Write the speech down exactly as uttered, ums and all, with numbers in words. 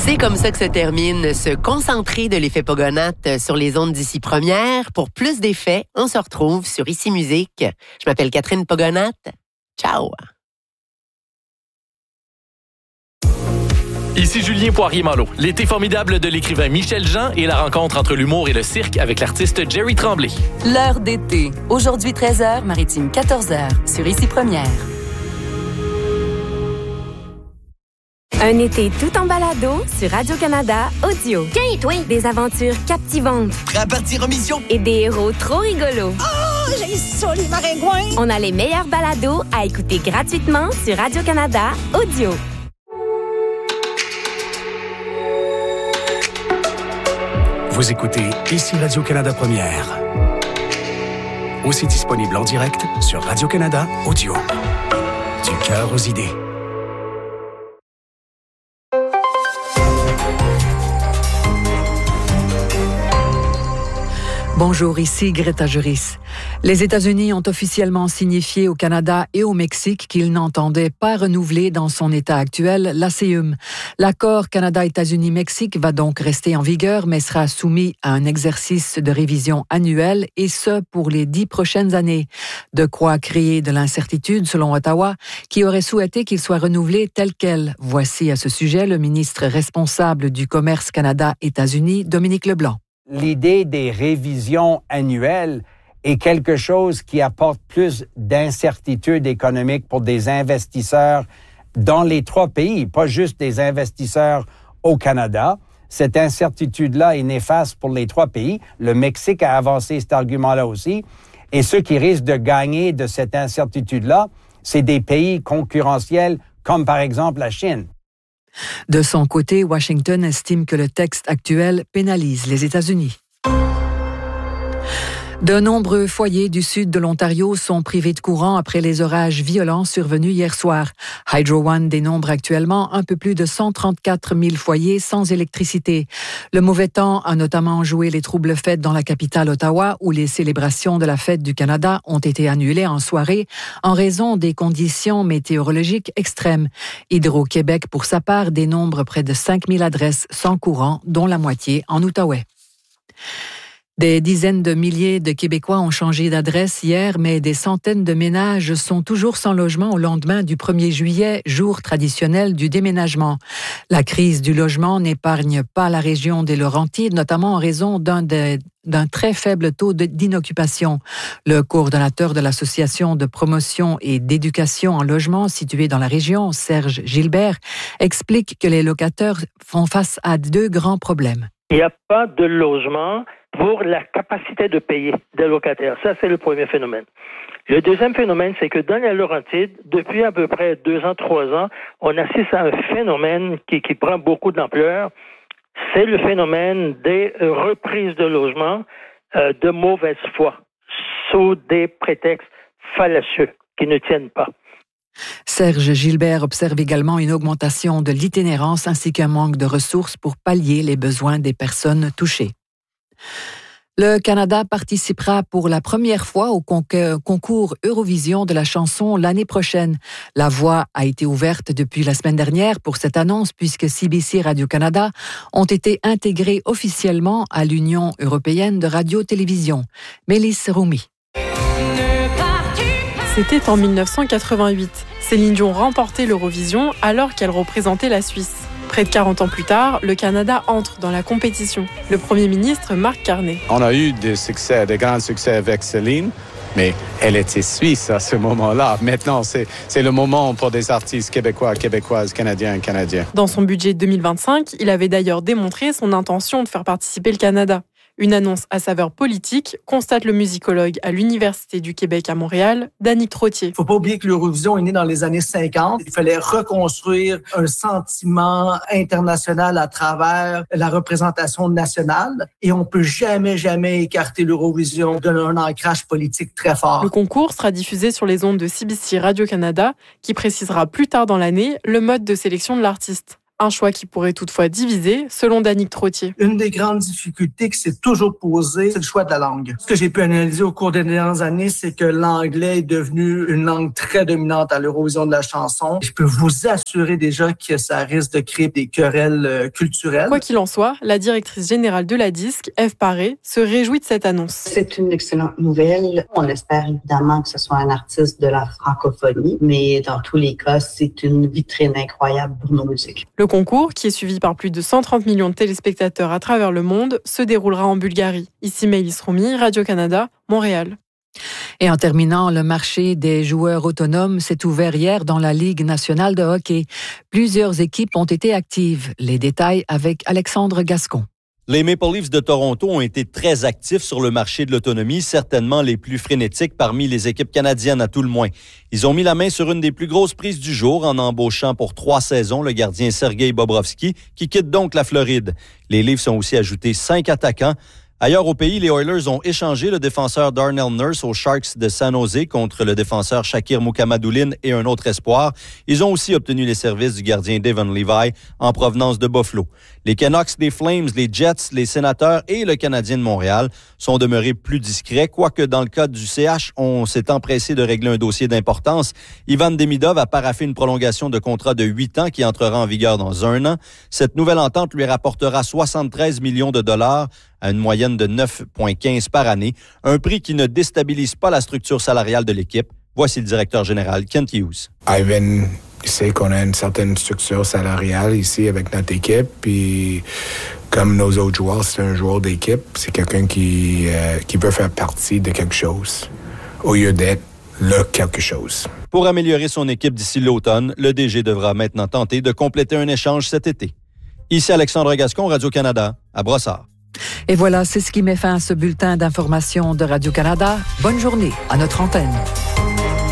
C'est comme ça que se termine ce concentré de l'effet Pogonatte sur les ondes d'Ici Première. Pour plus d'effets, on se retrouve sur Ici Musique. Je m'appelle Catherine Pogonatte. Ciao! Ici Julien Poirier-Malo. L'été formidable de l'écrivain Michel Jean et la rencontre entre l'humour et le cirque avec l'artiste Jerry Tremblay. L'heure d'été. Aujourd'hui treize heures, Maritime quatorze heures, sur Ici Première. Un été tout en balado sur Radio-Canada Audio. Tiens, toi! Des aventures captivantes. Prêt à partir en mission? Et des héros trop rigolos. Oh, j'ai ça, les maringouins! On a les meilleurs balados à écouter gratuitement sur Radio-Canada Audio. Vous écoutez Ici Radio-Canada Première. Aussi disponible en direct sur Radio-Canada Audio. Du cœur aux idées. Bonjour, ici Greta Juris. Les États-Unis ont officiellement signifié au Canada et au Mexique qu'ils n'entendaient pas renouveler dans son état actuel l'A C U M. L'accord Canada-États-Unis-Mexique va donc rester en vigueur, mais sera soumis à un exercice de révision annuel, et ce pour les dix prochaines années. De quoi créer de l'incertitude, selon Ottawa, qui aurait souhaité qu'il soit renouvelé tel quel. Voici à ce sujet le ministre responsable du commerce Canada-États-Unis, Dominique Leblanc. L'idée des révisions annuelles est quelque chose qui apporte plus d'incertitude économique pour des investisseurs dans les trois pays, pas juste des investisseurs au Canada. Cette incertitude-là est néfaste pour les trois pays. Le Mexique a avancé cet argument-là aussi. Et ceux qui risquent de gagner de cette incertitude-là, c'est des pays concurrentiels comme par exemple la Chine. De son côté, Washington estime que le texte actuel pénalise les États-Unis. De nombreux foyers du sud de l'Ontario sont privés de courant après les orages violents survenus hier soir. Hydro One dénombre actuellement un peu plus de cent trente-quatre mille foyers sans électricité. Le mauvais temps a notamment joué les troubles fêtes dans la capitale Ottawa, où les célébrations de la Fête du Canada ont été annulées en soirée en raison des conditions météorologiques extrêmes. Hydro-Québec, pour sa part, dénombre près de cinq mille adresses sans courant, dont la moitié en Outaouais. Des dizaines de milliers de Québécois ont changé d'adresse hier, mais des centaines de ménages sont toujours sans logement au lendemain du premier juillet, jour traditionnel du déménagement. La crise du logement n'épargne pas la région des Laurentides, notamment en raison d'un, de, d'un très faible taux de, d'inoccupation. Le coordonnateur de l'Association de promotion et d'éducation en logement située dans la région, Serge Gilbert, explique que les locataires font face à deux grands problèmes. Il n'y a pas de logement pour la capacité de payer des locataires. Ça, c'est le premier phénomène. Le deuxième phénomène, c'est que dans les Laurentides, depuis à peu près deux ans, trois ans, on assiste à un phénomène qui, qui prend beaucoup d'ampleur. C'est le phénomène des reprises de logements euh, de mauvaise foi, sous des prétextes fallacieux qui ne tiennent pas. Serge Gilbert observe également une augmentation de l'itinérance ainsi qu'un manque de ressources pour pallier les besoins des personnes touchées. Le Canada participera pour la première fois au concours Eurovision de la chanson l'année prochaine. La voie a été ouverte depuis la semaine dernière pour cette annonce puisque C B C Radio-Canada ont été intégrés officiellement à l'Union européenne de radio-télévision. Mélisse Roumi. C'était en dix-neuf cent quatre-vingt-huit. Céline Dion remportait l'Eurovision alors qu'elle représentait la Suisse. Près de quarante ans plus tard, le Canada entre dans la compétition. Le Premier ministre Marc Carney. On a eu des succès, des grands succès avec Céline, mais elle était suisse à ce moment-là. Maintenant, c'est, c'est le moment pour des artistes québécois, québécoises, canadiens, canadiens. Dans son budget deux mille vingt-cinq, il avait d'ailleurs démontré son intention de faire participer le Canada. Une annonce à saveur politique, constate le musicologue à l'Université du Québec à Montréal, Danick Trottier. Il ne faut pas oublier que l'Eurovision est née dans les années cinquante. Il fallait reconstruire un sentiment international à travers la représentation nationale. Et on ne peut jamais, jamais écarter l'Eurovision d'un ancrage politique très fort. Le concours sera diffusé sur les ondes de C B C Radio-Canada, qui précisera plus tard dans l'année le mode de sélection de l'artiste. Un choix qui pourrait toutefois diviser, selon Danick Trottier. Une des grandes difficultés qui s'est toujours posée, c'est le choix de la langue. Ce que j'ai pu analyser au cours des dernières années, c'est que l'anglais est devenu une langue très dominante à l'Eurovision de la chanson. Je peux vous assurer déjà que ça risque de créer des querelles culturelles. Quoi qu'il en soit, la directrice générale de la Disque, Ève Paré, se réjouit de cette annonce. C'est une excellente nouvelle. On espère évidemment que ce soit un artiste de la francophonie, mais dans tous les cas, c'est une vitrine incroyable pour nos musiques. Le concours, qui est suivi par plus de cent trente millions de téléspectateurs à travers le monde, se déroulera en Bulgarie. Ici Maëlys Romy, Radio-Canada, Montréal. Et en terminant, le marché des joueurs autonomes s'est ouvert hier dans la Ligue nationale de hockey. Plusieurs équipes ont été actives. Les détails avec Alexandre Gascon. Les Maple Leafs de Toronto ont été très actifs sur le marché de l'autonomie, certainement les plus frénétiques parmi les équipes canadiennes à tout le moins. Ils ont mis la main sur une des plus grosses prises du jour en embauchant pour trois saisons le gardien Sergei Bobrovsky, qui quitte donc la Floride. Les Leafs ont aussi ajouté cinq attaquants. Ailleurs au pays, les Oilers ont échangé le défenseur Darnell Nurse aux Sharks de San Jose contre le défenseur Shakir Mukhamadoulin et un autre espoir. Ils ont aussi obtenu les services du gardien Devon Levi en provenance de Buffalo. Les Canucks, les Flames, les Jets, les Sénateurs et le Canadien de Montréal sont demeurés plus discrets, quoique dans le cas du C H, on s'est empressé de régler un dossier d'importance. Ivan Demidov a paraphé une prolongation de contrat de huit ans qui entrera en vigueur dans un an. Cette nouvelle entente lui rapportera soixante-treize millions de dollars à une moyenne de neuf virgule quinze par année, un prix qui ne déstabilise pas la structure salariale de l'équipe. Voici le directeur général, Kent Hughes. Ivan sait qu'on a une certaine structure salariale ici avec notre équipe, puis comme nos autres joueurs, c'est un joueur d'équipe, c'est quelqu'un qui, euh, qui veut faire partie de quelque chose, au lieu d'être le quelque chose. Pour améliorer son équipe d'ici l'automne, le D G devra maintenant tenter de compléter un échange cet été. Ici Alexandre Gascon, Radio-Canada, à Brossard. Et voilà, c'est ce qui met fin à ce bulletin d'information de Radio-Canada. Bonne journée à notre antenne.